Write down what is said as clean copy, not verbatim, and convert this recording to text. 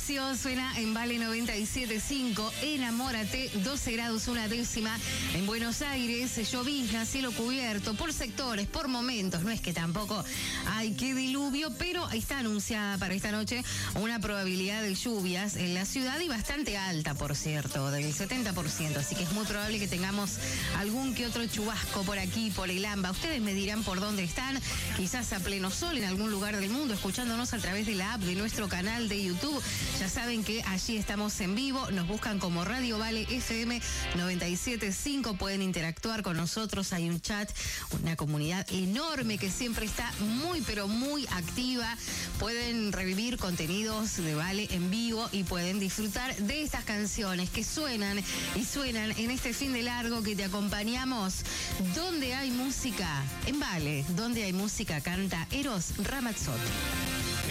Mauricio suena en Vale 97.5. Enamórate, 12 grados una décima. En Buenos Aires, llovizna, cielo cubierto, por sectores, por momentos. No es que tampoco hay que diluvio, pero está anunciada para esta noche una probabilidad de lluvias en la ciudad y bastante alta, por cierto, del 70%. Así que es muy probable que tengamos algún que otro chubasco por aquí, por el AMBA. Ustedes me dirán por dónde están, quizás a pleno sol en algún lugar del mundo, escuchándonos a través de la app de nuestro canal de YouTube. Ya saben que allí estamos en vivo, nos buscan como Radio Vale FM 97.5, pueden interactuar con nosotros, hay un chat, una comunidad enorme que siempre está muy pero muy activa, pueden revivir contenidos de Vale en vivo y pueden disfrutar de estas canciones que suenan y suenan en este fin de largo que te acompañamos. ¿Dónde hay música? En Vale, donde hay música canta Eros Ramazzotti.